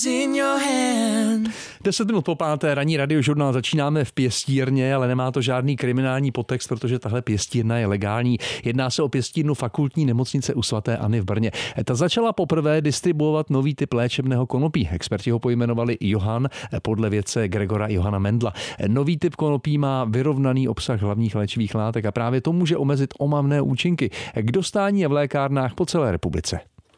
10 minut po páté, ranní radiožurnál, začínáme v pěstírně, ale nemá to žádný kriminální podtext, protože tahle pěstírna je legální. Jedná se o pěstírnu Fakultní nemocnice u svaté Anny v Brně. Ta začala poprvé distribuovat nový typ léčebného konopí. Experti ho pojmenovali Johann podle vědce Gregora Johana Mendla. Nový typ konopí má vyrovnaný obsah hlavních léčivých látek a právě to může omezit omamné účinky. K dostání je v lékárnách po celé republice.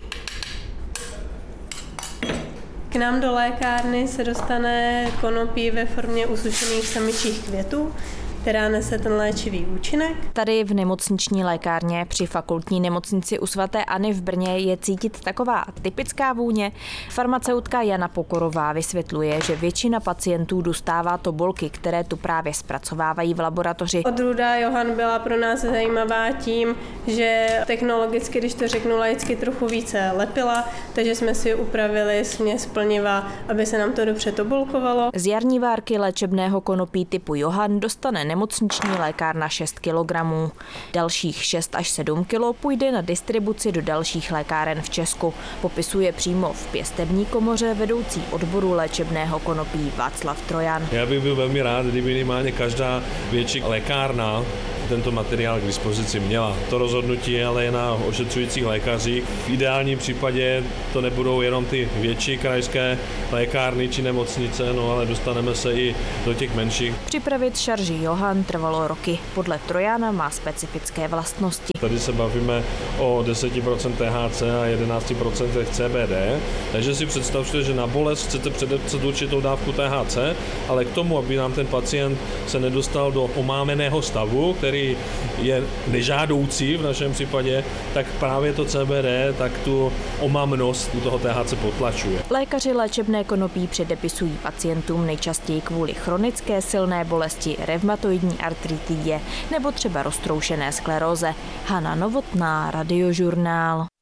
K nám do lékárny se dostane konopí ve formě usušených samičích květů, která nese ten léčivý účinek. Tady v nemocniční lékárně při Fakultní nemocnici u svaté Anny v Brně je cítit taková typická vůně. Farmaceutka Jana Pokorová vysvětluje, že většina pacientů dostává tobolky, které tu právě zpracovávají v laboratoři. Odrůda Johann byla pro nás zajímavá tím, že technologicky, když to řeknu laicky, trochu více lepila, takže jsme si upravili směs plniva, aby se nám to dobře tobolkovalo. Z jarní várky léčebného konopí typu Johann dostane nemocniční lékárna 6 kg. Dalších 6 až 7 kg půjde na distribuci do dalších lékáren v Česku. Popisuje přímo v pěstební komoře vedoucí odboru léčebného konopí Václav Trojan. Já bych byl velmi rád, kdyby minimálně každá větší lékárna tento materiál k dispozici měla. To rozhodnutí ale je na ošetřujících lékařích. V ideálním případě to nebudou jenom ty větší krajské lékárny či nemocnice, ale dostaneme se i do těch menších. Připravit šarži Johann trvalo roky. Podle Trojana má specifické vlastnosti. Tady se bavíme o 10% THC a 11% CBD, takže si představte, že na bolest chcete předepsat určitou dávku THC, ale k tomu, aby nám ten pacient se nedostal do omámeného stavu, který je nežádoucí v našem případě, tak právě to CBD tak tu omamnost u toho THC potlačuje. Lékaři léčebné konopí předepisují pacientům nejčastěji kvůli chronické silné bolesti, revmatoidní artritidě nebo třeba roztroušené skleróze. Hana Novotná, Radiožurnál.